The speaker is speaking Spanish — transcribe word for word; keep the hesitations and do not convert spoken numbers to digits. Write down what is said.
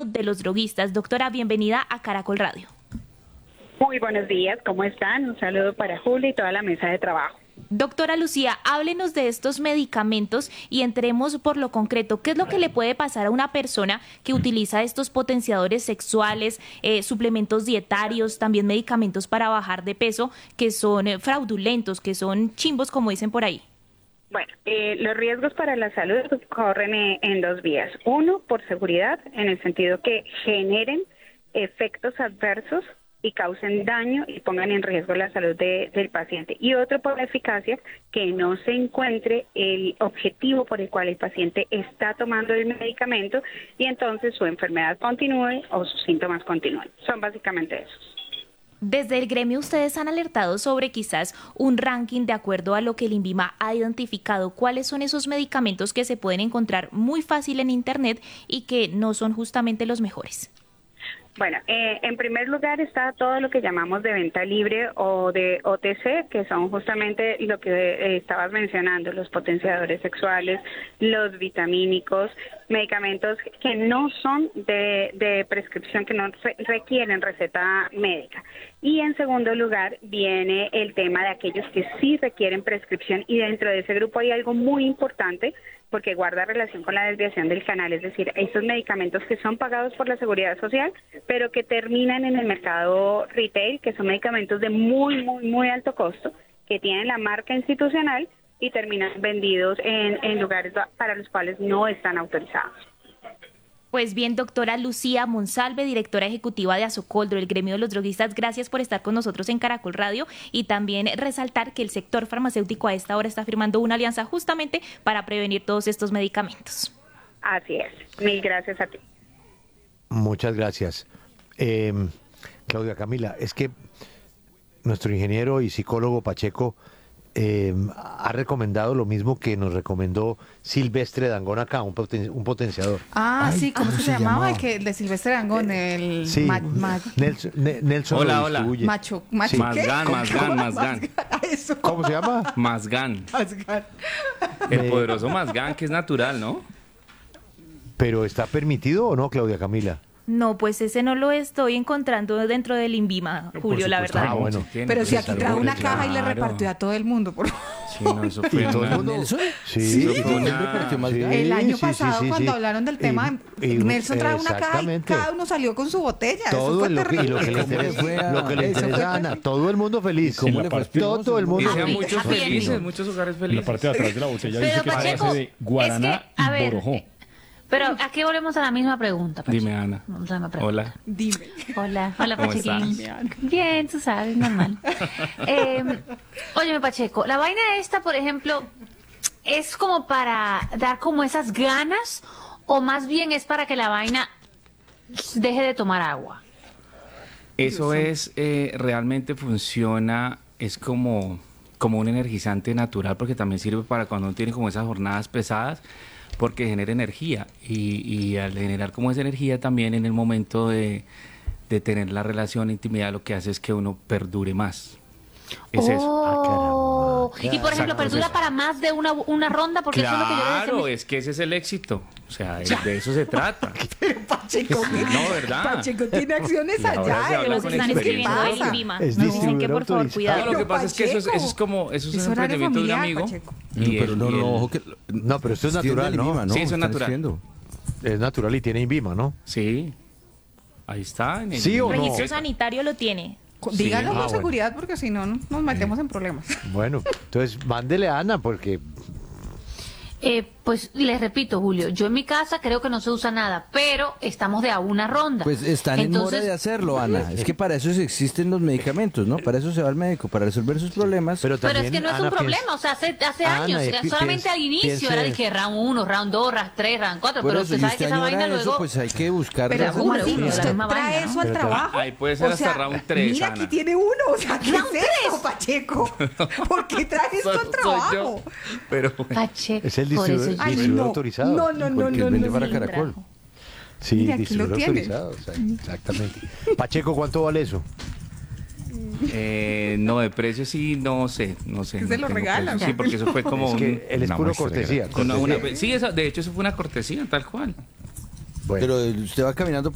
de los droguistas. Doctora, bienvenida a Caracol Radio. Muy buenos días, ¿cómo están? Un saludo para Julia y toda la mesa de trabajo. Doctora Lucía, háblenos de estos medicamentos y entremos por lo concreto. ¿Qué es lo que le puede pasar a una persona que utiliza estos potenciadores sexuales, eh, suplementos dietarios, también medicamentos para bajar de peso, que son eh, fraudulentos, que son chimbos, como dicen por ahí? Bueno, eh, los riesgos para la salud corren en, en dos vías. Uno, por seguridad, en el sentido que generen efectos adversos y causen daño y pongan en riesgo la salud de, del paciente. Y otro, por la eficacia, que no se encuentre el objetivo por el cual el paciente está tomando el medicamento y entonces su enfermedad continúe o sus síntomas continúen. Son básicamente esos. Desde el gremio, ustedes han alertado sobre quizás un ranking de acuerdo a lo que el INVIMA ha identificado. ¿Cuáles son esos medicamentos que se pueden encontrar muy fácil en Internet y que no son justamente los mejores? Bueno, eh, en primer lugar está todo lo que llamamos de venta libre o de O T C, que son justamente lo que eh, estabas mencionando, los potenciadores sexuales, los vitamínicos, medicamentos que no son de, de prescripción, que no re- requieren receta médica. Y en segundo lugar viene el tema de aquellos que sí requieren prescripción, y dentro de ese grupo hay algo muy importante porque guarda relación con la desviación del canal, es decir, esos medicamentos que son pagados por la Seguridad Social, pero que terminan en el mercado retail, que son medicamentos de muy, muy, muy alto costo, que tienen la marca institucional y terminan vendidos en, en lugares para los cuales no están autorizados. Pues bien, doctora Lucía Monsalve, directora ejecutiva de Asocoldro, el gremio de los droguistas, gracias por estar con nosotros en Caracol Radio y también resaltar que el sector farmacéutico a esta hora está firmando una alianza justamente para prevenir todos estos medicamentos. Así es. Mil gracias a ti. Muchas gracias. Eh, Claudia Camila, es que nuestro ingeniero y psicólogo Pacheco eh, ha recomendado lo mismo que nos recomendó Silvestre Dangond acá, un, poten, un potenciador. Ah, Ay, sí, ¿cómo, ¿cómo se, se llamaba? llamaba? El que el de Silvestre Dangond, el sí, ma, ma, Nelson, Nelson hola, hola. Macho, macho, sí. Mazgan, Mazgan, Mazgan. ¿Cómo se llama? Mazgan. Mazgan. El poderoso Mazgan, que es natural, ¿no? ¿Pero está permitido o no, Claudia Camila? No, pues ese no lo estoy encontrando dentro del INVIMA, Julio, la verdad. Ah, bueno. Pero si aquí trajo una caja y le repartió a todo el mundo. Por... Sí, no, eso fue todo una... el mundo. ¿Nelson? Sí, sí, sí, fue una... repartió más sí, el año sí, pasado, sí, sí, cuando sí. hablaron del tema, y, y, Nelson trajo una caja y cada uno salió con su botella. Todo eso lo, que, y lo que le interesa, lo que le interesa a Ana, todo el mundo feliz. ¿Cómo le fue? Todo el mundo Y sean feliz. muchos felices, muchos hogares En la felices. parte de atrás de la botella Pero, dice que Pacheco, es base de guaraná es que, a y ver, borojó. Pero aquí volvemos a la misma pregunta, Pacheco. Dime, Ana. Vamos a la misma pregunta. Hola. Dime. Hola, hola, ¿Cómo Pachequín. estás? Bien, tú sabes, normal. eh, óyeme, Pacheco, la vaina esta, por ejemplo, ¿es como para dar como esas ganas o más bien es para que la vaina deje de tomar agua? Eso es, eh, realmente funciona, es como, como un energizante natural, porque también sirve para cuando uno tiene como esas jornadas pesadas, porque genera energía y, y al generar como esa energía también en el momento de, de tener la relación, intimidad, lo que hace es que uno perdure más. Es oh. eso. Ah, caramba. Y por ejemplo, Exacto, ¿perdura es eso. para más de una, una ronda? Porque eso es lo que yo Claro, decía. es que ese es el éxito. O sea, de, de eso se trata. Pero Pacheco, No, ¿verdad? Pacheco tiene acciones Y ahora se allá. habla Nos con están experiencia. escribiendo del pasa? INVIMA. Es Nos dicen que distribuidor por favor, autorizado. cuidado. No, lo que pasa es que eso es, eso es como, eso es Es un horario emprendimiento de un familiar, amigo. Pacheco. Y pero él- no, y él- no, ojo que... No, pero esto es Sí, natural, del ¿no? INVIMA, ¿no? Sí, eso es Están natural. escribiendo. Es natural y tiene INVIMA, ¿no? Sí, ahí está. En el, ¿Sí o no? Registro sanitario lo tiene. Díganlo Ah, con bueno. seguridad porque si no, no nos metemos en problemas. Bueno, entonces mándele a Ana porque Eh, pues les repito, Julio, yo en mi casa creo que no se usa nada, pero estamos de a una ronda. Pues están en mora Entonces, de hacerlo, Ana. Es que para eso existen los medicamentos, ¿no? Para eso se va al médico, para resolver sus problemas. pero Pero también es que no es Ana un piensa- problema, o sea, hace, hace Ana, años, y era pi- solamente piense- al inicio era de piense- que round uno, round dos, round tres, round cuatro, Por pero eso, usted y sabe usted que esa añora vaina eso, luego... pues hay que buscar Pero Pero ¿cómo juro, así? juro, la ¿Usted misma trae vaina, eso ¿no? al Pero trabajo? ahí puede ser hasta round tres, Mira, Ana. aquí tiene uno. O sea, ¿qué ¿Round es eso, Pacheco? ¿Por qué trae esto Soy- al soy trabajo? yo. Pero Pacheco, es el por eso distribuidor, yo- Ay, distribuidor no. autorizado. No, no, no, porque no, vende no, para no. Caracol. Sí, Mira, aquí lo distribuidor tienes. autorizado, o sea, exactamente. Pacheco, ¿cuánto vale eso? eh, no, de precio sí, no sé, no sé. Que no se lo tengo regalan. precio. Sí, porque eso fue como Es un- que él es una puro muestra cortesía. una- una- cortesía. sí, eso, de hecho eso fue una cortesía, tal cual. Bueno. Pero usted va caminando